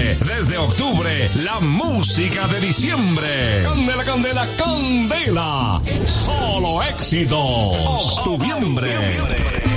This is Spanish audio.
noche. Desde octubre, la música de diciembre. Candela, candela, candela. Solo éxitos. Octubre.